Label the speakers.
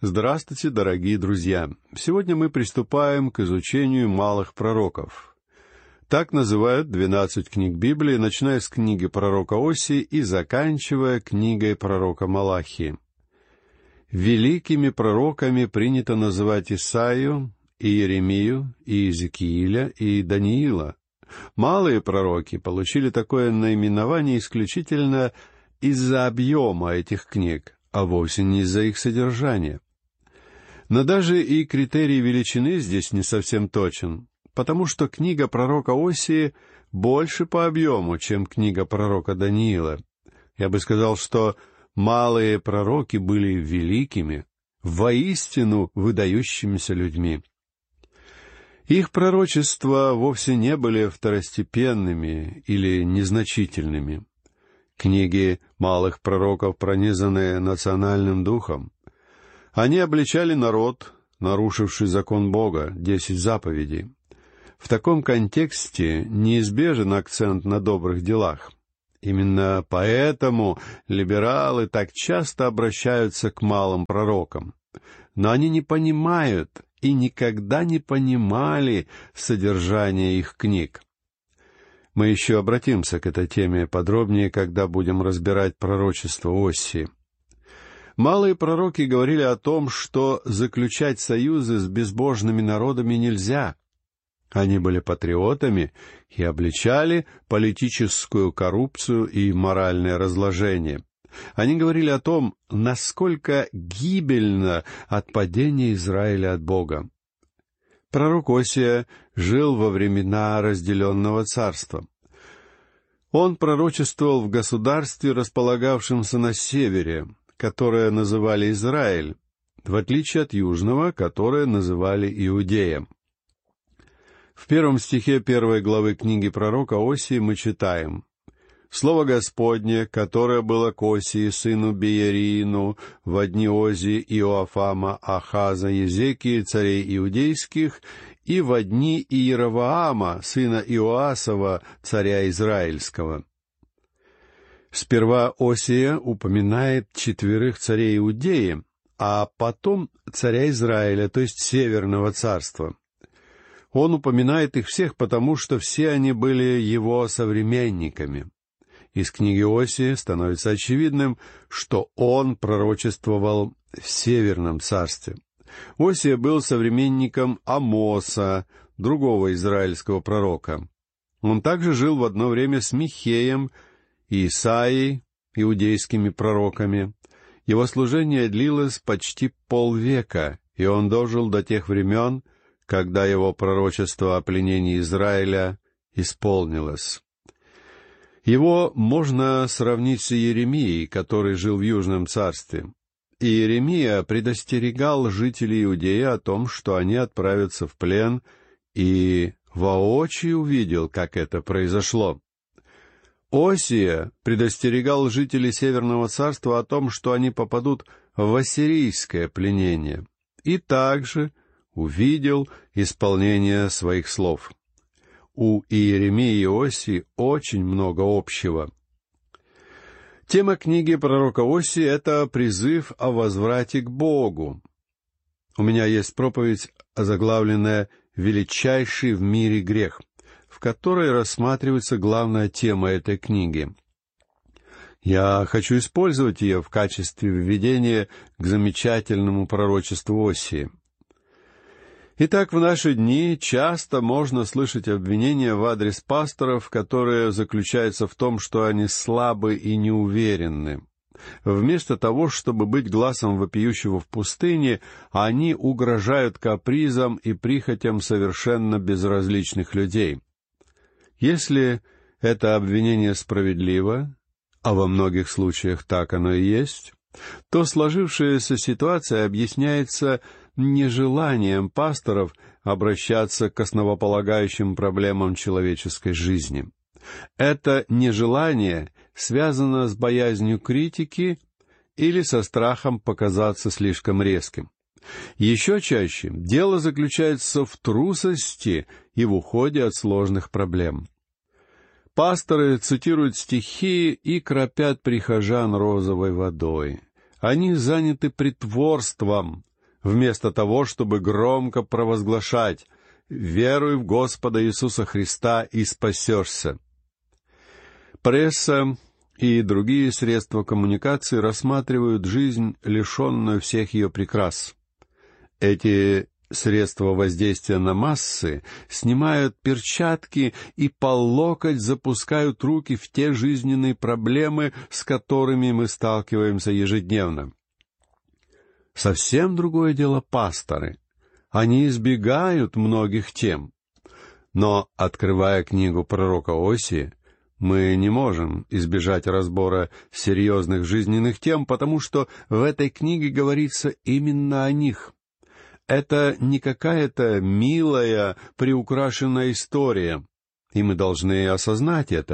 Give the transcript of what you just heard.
Speaker 1: Здравствуйте, дорогие друзья! Сегодня мы приступаем к изучению малых пророков. Так называют 12 книг Библии, начиная с книги пророка Осии и заканчивая книгой пророка Малахии. Великими пророками принято называть Исаию, и Иеремию, и Иезекииля, и Даниила. Малые пророки получили такое наименование исключительно из-за объема этих книг, а вовсе не из-за их содержания. Но даже и критерий величины здесь не совсем точен, потому что книга пророка Осии больше по объему, чем книга пророка Даниила. Я бы сказал, что малые пророки были великими, воистину выдающимися людьми. Их пророчества вовсе не были второстепенными или незначительными. Книги малых пророков пронизаны национальным духом. Они обличали народ, нарушивший закон Бога, 10 заповедей. В таком контексте неизбежен акцент на добрых делах. Именно поэтому либералы так часто обращаются к малым пророкам. Но они не понимают и никогда не понимали содержание их книг. Мы еще обратимся к этой теме подробнее, когда будем разбирать пророчество Осии. Малые пророки говорили о том, что заключать союзы с безбожными народами нельзя. Они были патриотами и обличали политическую коррупцию и моральное разложение. Они говорили о том, насколько гибельно отпадение Израиля от Бога. Пророк Осия жил во времена разделенного царства. Он пророчествовал в государстве, располагавшемся на севере, которое называли Израиль, в отличие от южного, которое называли Иудеем. В 1 стихе 1 главы книги пророка Осии мы читаем: «Слово Господне, которое было к Осии, сыну Беерину, во дни Озии, Иоафама, Ахаза, Езекии, царей иудейских, и во дни Иеровоама, сына Иоасова, царя израильского». Сперва Осия упоминает 4 царей Иудеи, а потом царя Израиля, то есть Северного царства. Он упоминает их всех, потому что все они были его современниками. Из книги Осии становится очевидным, что он пророчествовал в Северном царстве. Осия был современником Амоса, другого израильского пророка. Он также жил в одно время с Михеем и Исаией, иудейскими пророками. Его служение длилось почти полвека, и он дожил до тех времен, когда его пророчество о пленении Израиля исполнилось. Его можно сравнить с Иеремией, который жил в Южном царстве. Иеремия предостерегал жителей Иудеи о том, что они отправятся в плен, и воочию увидел, как это произошло. Осия предостерегал жителей Северного царства о том, что они попадут в ассирийское пленение, и также увидел исполнение своих слов. У Иеремии и Осии очень много общего. Тема книги пророка Осии — это призыв о возврате к Богу. У меня есть проповедь, озаглавленная «Величайший в мире грех», в которой рассматривается главная тема этой книги. Я хочу использовать ее в качестве введения к замечательному пророчеству Осии. Итак, в наши дни часто можно слышать обвинения в адрес пасторов, которые заключаются в том, что они слабы и неуверенны. Вместо того, чтобы быть гласом вопиющего в пустыне, они угрожают капризам и прихотям совершенно безразличных людей. Если это обвинение справедливо, а во многих случаях так оно и есть, то сложившаяся ситуация объясняется нежеланием пасторов обращаться к основополагающим проблемам человеческой жизни. Это нежелание связано с боязнью критики или со страхом показаться слишком резким. Еще чаще дело заключается в трусости и в уходе от сложных проблем. Пасторы цитируют стихи и кропят прихожан розовой водой. Они заняты притворством, вместо того, чтобы громко провозглашать: «Веруй в Господа Иисуса Христа и спасешься». Пресса и другие средства коммуникации рассматривают жизнь, лишенную всех ее прикрас. Эти средства воздействия на массы снимают перчатки и по локоть запускают руки в те жизненные проблемы, с которыми мы сталкиваемся ежедневно. Совсем другое дело пасторы. Они избегают многих тем. Но, открывая книгу пророка Осии, мы не можем избежать разбора серьезных жизненных тем, потому что в этой книге говорится именно о них. Это не какая-то милая, приукрашенная история, и мы должны осознать это.